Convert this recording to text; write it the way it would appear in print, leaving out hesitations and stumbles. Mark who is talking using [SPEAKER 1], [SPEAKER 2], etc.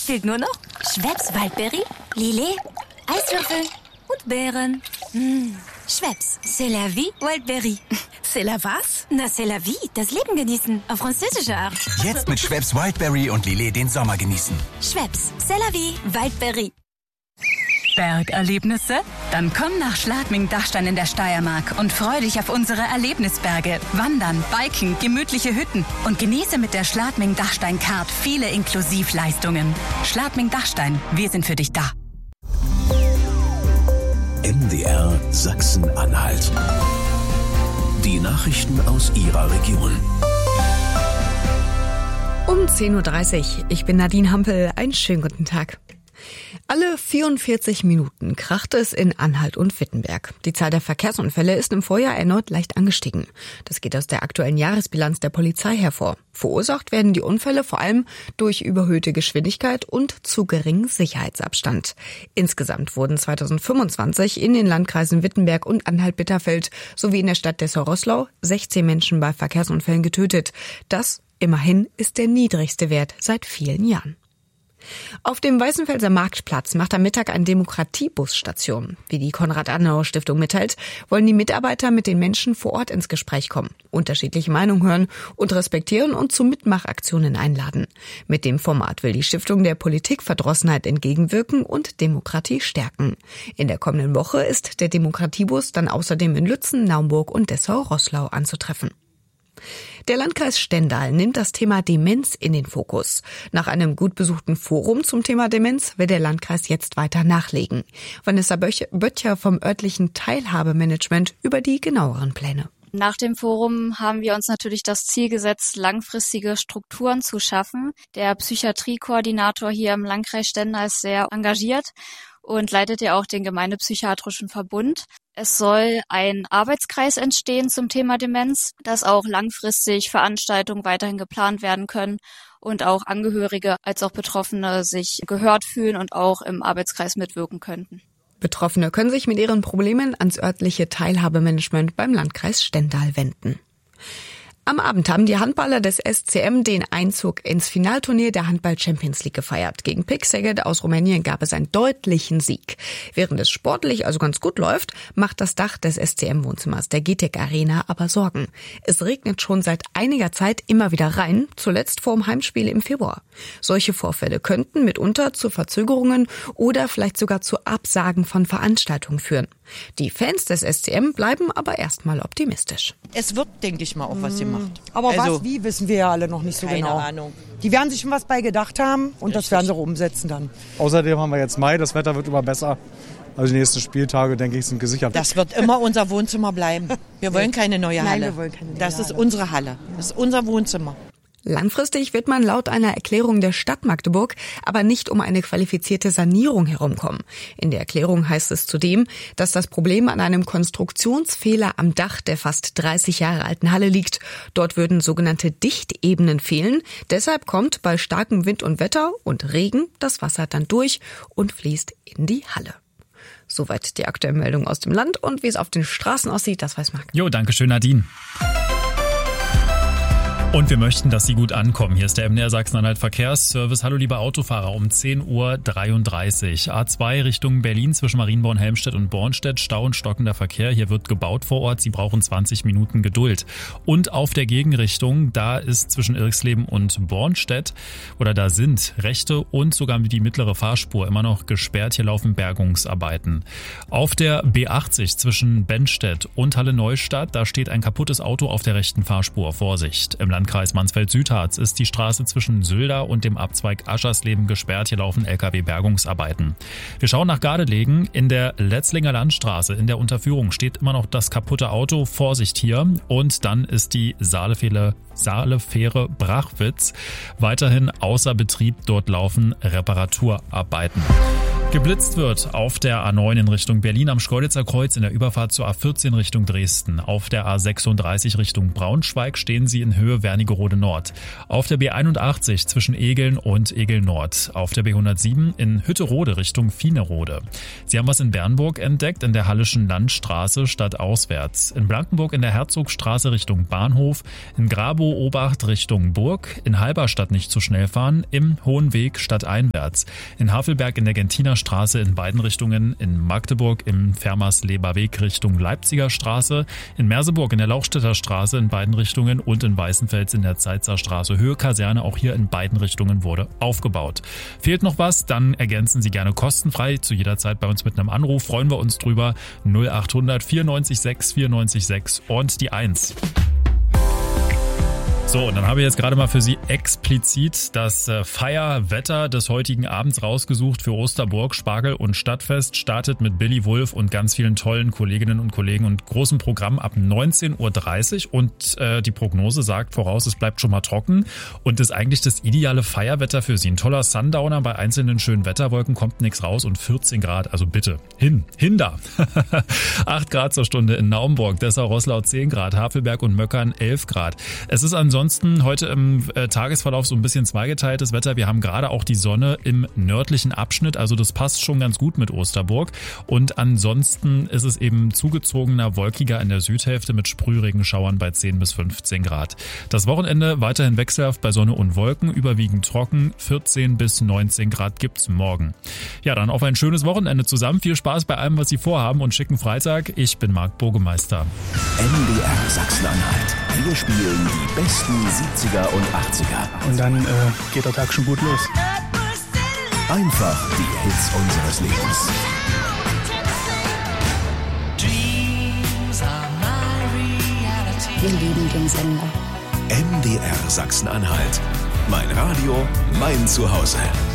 [SPEAKER 1] Fehlt nur noch Schweppes Waldberry, Lillet, Eiswürfel und Beeren. Schweppes, c'est la vie, Wildberry.
[SPEAKER 2] C'est la was?
[SPEAKER 1] Na, c'est la vie, das Leben genießen, auf französische Art.
[SPEAKER 3] Jetzt mit Schweppes Wildberry und Lillet den Sommer genießen.
[SPEAKER 1] Schweppes, c'est la vie, Wildberry.
[SPEAKER 4] Bergerlebnisse? Dann komm nach Schladming-Dachstein in der Steiermark und freu dich auf unsere Erlebnisberge. Wandern, Biken, gemütliche Hütten und genieße mit der Schladming-Dachstein-Card viele Inklusivleistungen. Schladming-Dachstein, wir sind für dich da.
[SPEAKER 5] MDR Sachsen-Anhalt. Die Nachrichten aus Ihrer Region.
[SPEAKER 6] Um 10.30 Uhr. Ich bin Nadine Hampel. Einen schönen guten Tag. Alle 44 Minuten kracht es in Anhalt und Wittenberg. Die Zahl der Verkehrsunfälle ist im Vorjahr erneut leicht angestiegen. Das geht aus der aktuellen Jahresbilanz der Polizei hervor. Verursacht werden die Unfälle vor allem durch überhöhte Geschwindigkeit und zu geringen Sicherheitsabstand. Insgesamt wurden 2025 in den Landkreisen Wittenberg und Anhalt-Bitterfeld sowie in der Stadt Dessau-Roßlau 16 Menschen bei Verkehrsunfällen getötet. Das, immerhin, ist der niedrigste Wert seit vielen Jahren. Auf dem Weißenfelser Marktplatz macht am Mittag ein Demokratiebus Station. Wie die Konrad-Adenauer-Stiftung mitteilt, wollen die Mitarbeiter mit den Menschen vor Ort ins Gespräch kommen, unterschiedliche Meinungen hören und respektieren und zu Mitmachaktionen einladen. Mit dem Format will die Stiftung der Politikverdrossenheit entgegenwirken und Demokratie stärken. In der kommenden Woche ist der Demokratiebus dann außerdem in Lützen, Naumburg und Dessau-Roßlau anzutreffen. Der Landkreis Stendal nimmt das Thema Demenz in den Fokus. Nach einem gut besuchten Forum zum Thema Demenz will der Landkreis jetzt weiter nachlegen. Vanessa Böttcher vom örtlichen Teilhabemanagement über die genaueren Pläne.
[SPEAKER 7] Nach dem Forum haben wir uns natürlich das Ziel gesetzt, langfristige Strukturen zu schaffen. Der Psychiatriekoordinator hier im Landkreis Stendal ist sehr engagiert und leitet ja auch den Gemeindepsychiatrischen Verbund. Es soll ein Arbeitskreis entstehen zum Thema Demenz, dass auch langfristig Veranstaltungen weiterhin geplant werden können und auch Angehörige als auch Betroffene sich gehört fühlen und auch im Arbeitskreis mitwirken könnten.
[SPEAKER 6] Betroffene können sich mit ihren Problemen ans örtliche Teilhabemanagement beim Landkreis Stendal wenden. Am Abend haben die Handballer des SCM den Einzug ins Finalturnier der Handball-Champions League gefeiert. Gegen Pick Szeged aus Rumänien gab es einen deutlichen Sieg. Während es sportlich also ganz gut läuft, macht das Dach des SCM-Wohnzimmers der GTEC Arena aber Sorgen. Es regnet schon seit einiger Zeit immer wieder rein, zuletzt vor dem Heimspiel im Februar. Solche Vorfälle könnten mitunter zu Verzögerungen oder vielleicht sogar zu Absagen von Veranstaltungen führen. Die Fans des SCM bleiben aber erstmal optimistisch.
[SPEAKER 8] Es wird, denke ich mal, auch was gemacht.
[SPEAKER 9] Aber was, wie, wissen wir ja alle noch nicht so genau.
[SPEAKER 8] Keine Ahnung.
[SPEAKER 9] Die werden sich schon was bei gedacht haben und das werden sie auch umsetzen dann.
[SPEAKER 10] Außerdem haben wir jetzt Mai, das Wetter wird immer besser. Also die nächsten Spieltage, denke ich, sind gesichert.
[SPEAKER 8] Das wird immer unser Wohnzimmer bleiben. Wir wollen keine neue Halle.
[SPEAKER 9] Nein, wir wollen keine neue
[SPEAKER 8] Das ist
[SPEAKER 9] Halle.
[SPEAKER 8] unsere Halle. Das ist unser Wohnzimmer.
[SPEAKER 6] Langfristig wird man laut einer Erklärung der Stadt Magdeburg aber nicht um eine qualifizierte Sanierung herumkommen. In der Erklärung heißt es zudem, dass das Problem an einem Konstruktionsfehler am Dach der fast 30 Jahre alten Halle liegt. Dort würden sogenannte Dichtebenen fehlen. Deshalb kommt bei starkem Wind und Wetter und Regen das Wasser dann durch und fließt in die Halle. Soweit die aktuelle Meldung aus dem Land und wie es auf den Straßen aussieht, das weiß Marc.
[SPEAKER 11] Jo, danke schön, Nadine. Und wir möchten, dass Sie gut ankommen. Hier ist der MDR Sachsen-Anhalt Verkehrsservice. Hallo liebe Autofahrer, um 10.33 Uhr. A2 Richtung Berlin zwischen Marienborn, Helmstedt und Bornstedt. Stau und stockender Verkehr. Hier wird gebaut vor Ort. Sie brauchen 20 Minuten Geduld. Und auf der Gegenrichtung, da ist zwischen Irxleben und Bornstedt, oder da sind rechte und sogar die mittlere Fahrspur immer noch gesperrt. Hier laufen Bergungsarbeiten. Auf der B80 zwischen Bennstedt und Halle-Neustadt, da steht ein kaputtes Auto auf der rechten Fahrspur. Vorsicht. Im Landkreis Mansfeld-Südharz ist die Straße zwischen Sülda und dem Abzweig Aschersleben gesperrt. Hier laufen Lkw-Bergungsarbeiten. Wir schauen nach Gardelegen. In der Letzlinger Landstraße in der Unterführung steht immer noch das kaputte Auto. Vorsicht hier. Und dann ist die Saalefähre Brachwitz weiterhin außer Betrieb. Dort laufen Reparaturarbeiten. Geblitzt wird auf der A9 in Richtung Berlin am Schkeuditzer Kreuz in der Überfahrt zur A14 Richtung Dresden. Auf der A36 Richtung Braunschweig stehen Sie in Höhe Wernigerode Nord. Auf der B81 zwischen Egeln und Egeln Nord. Auf der B107 in Hütterode Richtung Fienerode. Sie haben was in Bernburg entdeckt, in der Hallischen Landstraße stadtauswärts. In Blankenburg in der Herzogstraße Richtung Bahnhof. In Grabow-Obacht Richtung Burg. In Halberstadt nicht zu schnell fahren. Im Hohenweg stadteinwärts. In Havelberg in der Gentiner Straße in beiden Richtungen, in Magdeburg im Fermers-Leber-Weg Richtung Leipziger Straße, in Merseburg in der Lauchstädter Straße in beiden Richtungen und in Weißenfels in der Zeitzer Straße. Höhe Kaserne, auch hier in beiden Richtungen wurde aufgebaut. Fehlt noch was, dann ergänzen Sie gerne kostenfrei zu jeder Zeit bei uns mit einem Anruf. Freuen wir uns drüber. 0800 94 6 94 6 und die 1. So, und dann habe ich jetzt gerade mal für Sie explizit das Feierwetter des heutigen Abends rausgesucht für Osterburg. Spargel- und Stadtfest startet mit Billy Wulff und ganz vielen tollen Kolleginnen und Kollegen und großem Programm ab 19.30 Uhr. Und die Prognose sagt voraus, es bleibt schon mal trocken und ist eigentlich das ideale Feierwetter für Sie. Ein toller Sundowner, bei einzelnen schönen Wetterwolken kommt nichts raus und 14 Grad, also bitte, hin da. 8 Grad zur Stunde in Naumburg, Dessau-Roßlau 10 Grad, Havelberg und Möckern 11 Grad. Es ist ansonsten heute im Tagesverlauf so ein bisschen zweigeteiltes Wetter. Wir haben gerade auch die Sonne im nördlichen Abschnitt, also das passt schon ganz gut mit Osterburg. Und ansonsten ist es eben zugezogener, wolkiger in der Südhälfte mit Sprühregenschauern bei 10 bis 15 Grad. Das Wochenende weiterhin wechselhaft bei Sonne und Wolken, überwiegend trocken, 14 bis 19 Grad gibt's morgen. Ja, dann auf ein schönes Wochenende zusammen. Viel Spaß bei allem, was Sie vorhaben und schicken Freitag. Ich bin Marc Burgemeister.
[SPEAKER 5] NDR Sachsen-Anhalt. Wir spielen die besten 70er und 80er.
[SPEAKER 2] Und dann geht der Tag schon gut los.
[SPEAKER 5] Einfach die Hits unseres Lebens.
[SPEAKER 12] Wir lieben den Sender.
[SPEAKER 5] NDR Sachsen-Anhalt. Mein Radio, mein Zuhause.